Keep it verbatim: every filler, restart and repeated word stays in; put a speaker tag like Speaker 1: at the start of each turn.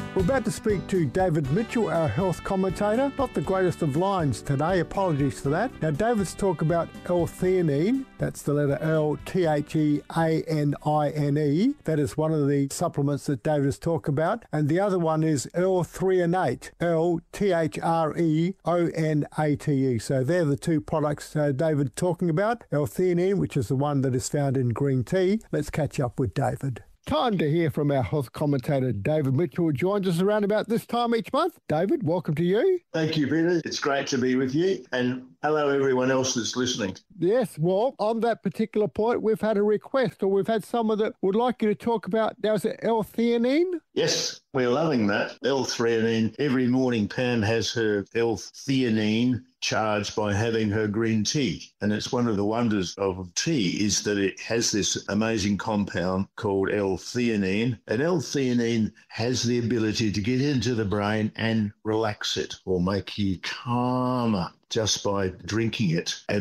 Speaker 1: We're about to speak to David Mitchell, our health commentator. Not the greatest of lines today, apologies for that. Now, David's talk about L-theanine, that's the letter L, T H E A N I N E. That is one of the supplements that David has talked about. And the other one is L-threonate, L, T H R E O N A T E. So they're the two products uh, David talking about. L-theanine, which is the one that is found in green tea. Let's catch up with David. Time to hear from our health commentator, David Mitchell, who joins us around about this time each month. David, welcome to you.
Speaker 2: Thank you, Peter. It's great to be with you. And hello, everyone else that's listening.
Speaker 1: Yes, well, on that particular point, we've had a request, or we've had someone that would like you to talk about, now is it L-theanine?
Speaker 2: Yes, we're loving that. L-theanine. Every morning, Pam has her L-theanine charged by having her green tea. And it's one of the wonders of tea is that it has this amazing compound called L-theanine. And L-theanine has the ability to get into the brain and relax it or make you calmer just by drinking it. And